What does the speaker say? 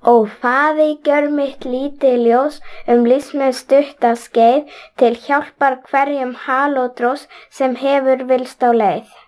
Ó Faðir, gjör mitt lítið ljós lífsins stutta skeið til hjálpar hverjum halódross sem hefur villst á leið.